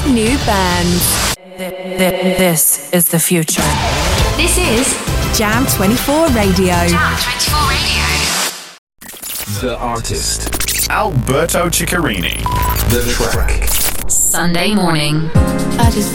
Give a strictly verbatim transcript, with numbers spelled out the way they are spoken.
new bands. This is the future. This is Jam twenty-four Radio. Jam twenty-four Radio. The artist, Alberto Ciccarini. The track, Sunday morning. I just